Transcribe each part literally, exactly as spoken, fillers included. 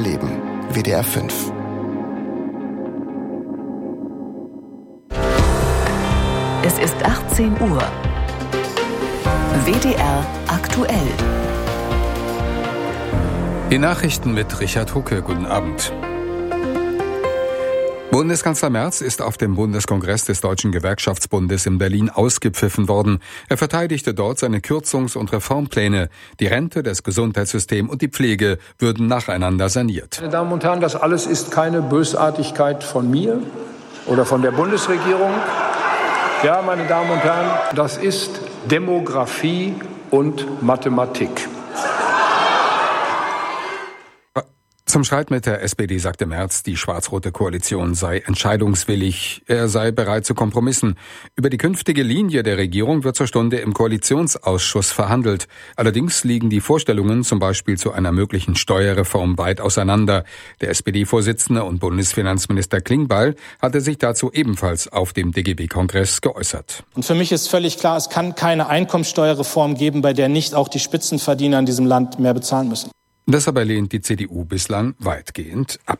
Leben. W D R fünf. Es ist achtzehn Uhr. W D R aktuell. Die Nachrichten mit Richard Hucke. Guten Abend. Bundeskanzler Merz ist auf dem Bundeskongress des Deutschen Gewerkschaftsbundes in Berlin ausgepfiffen worden. Er verteidigte dort seine Kürzungs- und Reformpläne. Die Rente, das Gesundheitssystem und die Pflege würden nacheinander saniert. Meine Damen und Herren, das alles ist keine Bösartigkeit von mir oder von der Bundesregierung. Ja, meine Damen und Herren, das ist Demografie und Mathematik. Zum Streit mit der S P D sagte Merz, die schwarz-rote Koalition sei entscheidungswillig. Er sei bereit zu Kompromissen. Über die künftige Linie der Regierung wird zur Stunde im Koalitionsausschuss verhandelt. Allerdings liegen die Vorstellungen zum Beispiel zu einer möglichen Steuerreform weit auseinander. Der S P D-Vorsitzende und Bundesfinanzminister Klingbeil hatte sich dazu ebenfalls auf dem D G B-Kongress geäußert. Und für mich ist völlig klar, es kann keine Einkommensteuerreform geben, bei der nicht auch die Spitzenverdiener in diesem Land mehr bezahlen müssen. Das aber lehnt die C D U bislang weitgehend ab.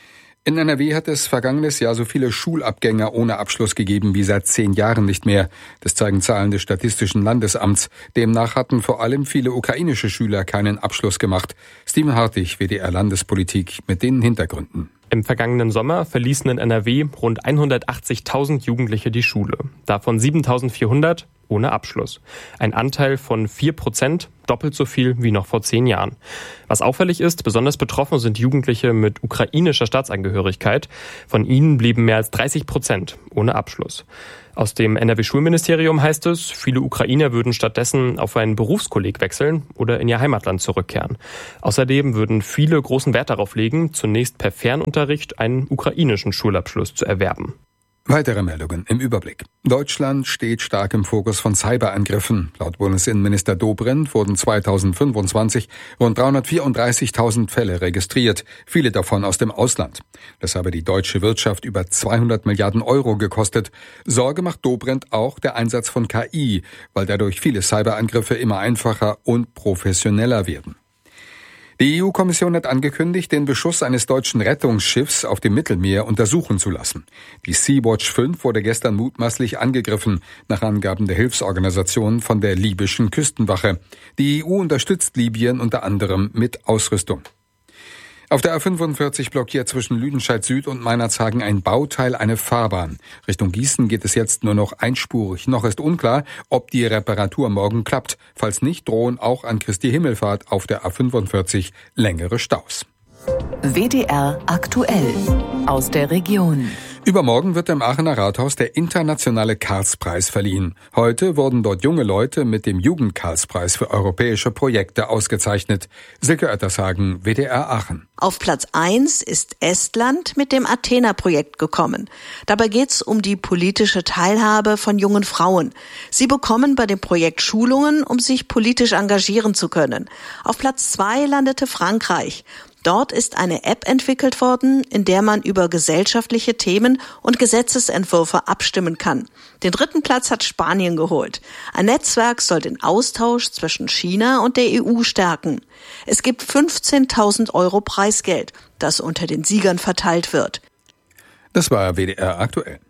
In N R W hat es vergangenes Jahr so viele Schulabgänger ohne Abschluss gegeben wie seit zehn Jahren nicht mehr. Das zeigen Zahlen des Statistischen Landesamts. Demnach hatten vor allem viele ukrainische Schüler keinen Abschluss gemacht. Steven Hartig, W D R Landespolitik, mit den Hintergründen. Im vergangenen Sommer verließen in N R W rund hundertachtzigtausend Jugendliche die Schule. Davon siebentausendvierhundert ohne Abschluss. Ein Anteil von vier Prozent, doppelt so viel wie noch vor zehn Jahren. Was auffällig ist, besonders betroffen sind Jugendliche mit ukrainischer Staatsangehörigkeit. Von ihnen blieben mehr als dreißig Prozent ohne Abschluss. Aus dem N R W-Schulministerium heißt es, viele Ukrainer würden stattdessen auf einen Berufskolleg wechseln oder in ihr Heimatland zurückkehren. Außerdem würden viele großen Wert darauf legen, zunächst per Fernunterricht einen ukrainischen Schulabschluss zu erwerben. Weitere Meldungen im Überblick. Deutschland steht stark im Fokus von Cyberangriffen. Laut Bundesinnenminister Dobrindt wurden zweitausendfünfundzwanzig rund dreihundertvierunddreißigtausend Fälle registriert, viele davon aus dem Ausland. Das habe die deutsche Wirtschaft über zweihundert Milliarden Euro gekostet. Sorge macht Dobrindt auch der Einsatz von K I, weil dadurch viele Cyberangriffe immer einfacher und professioneller werden. Die E U-Kommission hat angekündigt, den Beschuss eines deutschen Rettungsschiffs auf dem Mittelmeer untersuchen zu lassen. Die Sea-Watch fünf wurde gestern mutmaßlich angegriffen, nach Angaben der Hilfsorganisation von der libyschen Küstenwache. Die E U unterstützt Libyen unter anderem mit Ausrüstung. Auf der A fünfundvierzig blockiert zwischen Lüdenscheid Süd und Meinerzhagen ein Bauteil eine Fahrbahn. Richtung Gießen geht es jetzt nur noch einspurig. Noch ist unklar, ob die Reparatur morgen klappt. Falls nicht, drohen auch an Christi Himmelfahrt auf der A fünfundvierzig längere Staus. W D R aktuell aus der Region. Übermorgen wird im Aachener Rathaus der internationale Karlspreis verliehen. Heute wurden dort junge Leute mit dem Jugend-Karlspreis für europäische Projekte ausgezeichnet. Silke Oettershagen, W D R Aachen. Auf Platz eins ist Estland mit dem Athena-Projekt gekommen. Dabei geht es um die politische Teilhabe von jungen Frauen. Sie bekommen bei dem Projekt Schulungen, um sich politisch engagieren zu können. Auf Platz zwei landete Frankreich. Dort ist eine App entwickelt worden, in der man über gesellschaftliche Themen und Gesetzesentwürfe abstimmen kann. Den dritten Platz hat Spanien geholt. Ein Netzwerk soll den Austausch zwischen China und der E U stärken. Es gibt fünfzehntausend Euro Preisgeld, das unter den Siegern verteilt wird. Das war W D R aktuell.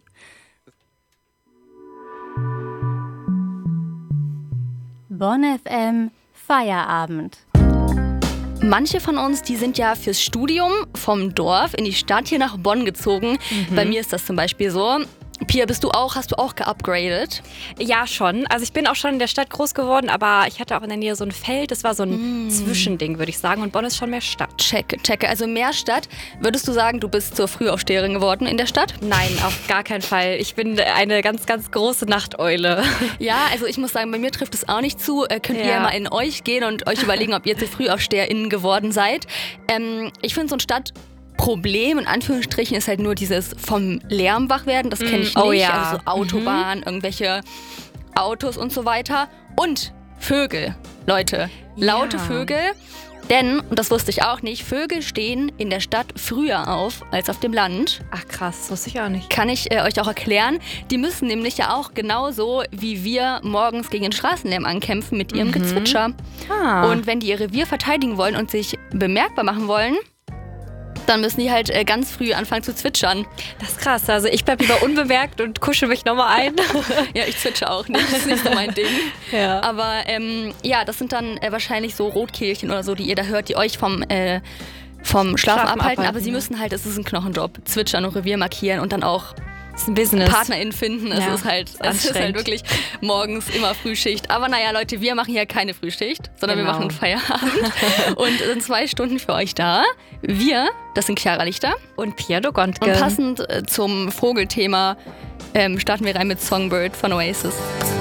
Bonn F M Feierabend. Manche von uns, die sind ja fürs Studium vom Dorf in die Stadt hier nach Bonn gezogen. Mhm. Bei mir ist das zum Beispiel so. Pia, bist du auch, hast du auch geupgradet? Ja, schon. Also ich bin auch schon in der Stadt groß geworden, aber ich hatte auch in der Nähe so ein Feld. Das war so ein mm. Zwischending, würde ich sagen. Und Bonn ist schon mehr Stadt. Checke, checke. Also mehr Stadt. Würdest du sagen, du bist zur Frühaufsteherin geworden in der Stadt? Nein, auf gar keinen Fall. Ich bin eine ganz, ganz große Nachteule. Ja, also ich muss sagen, bei mir trifft es auch nicht zu. Äh, könnt ja. ihr ja mal in euch gehen und euch überlegen, ob ihr zu FrühaufsteherInnen geworden seid. Ähm, ich finde so ein Stadt... Problem in Anführungsstrichen ist halt nur dieses vom Lärm wach werden, das kenne ich nicht, oh ja. also so Autobahn, mhm. irgendwelche Autos und so weiter. Und Vögel, Leute, laute ja. Vögel, denn, und das wusste ich auch nicht, Vögel stehen in der Stadt früher auf als auf dem Land. Ach krass, das wusste ich auch nicht. Kann ich äh, euch auch erklären. Die müssen nämlich ja auch genauso wie wir morgens gegen den Straßenlärm ankämpfen mit ihrem mhm. Gezwitscher. Ah. Und wenn die ihr Revier verteidigen wollen und sich bemerkbar machen wollen, dann müssen die halt äh, ganz früh anfangen zu zwitschern. Das ist krass. Also ich bleib lieber unbemerkt und kuschel mich nochmal ein. Ja, ich zwitsche auch nicht. Das ist nicht so mein Ding. Ja. Aber ähm, ja, das sind dann äh, wahrscheinlich so Rotkehlchen oder so, die ihr da hört, die euch vom, äh, vom Schlafen, Schlafen abhalten. abhalten. Aber sie müssen halt, es ist ein Knochenjob, zwitschern und Revier markieren und dann auch Das ist ein Business. PartnerInnen finden. Es Ja, ist halt, ist es ist halt wirklich morgens immer Frühschicht. Aber naja, Leute, wir machen hier keine Frühschicht, sondern Genau. wir machen Feierabend und sind zwei Stunden für euch da. Wir, das sind Chiara Lichter Und Pia Dogontke. und passend äh, zum Vogelthema ähm, starten wir rein mit Songbird von Oasis.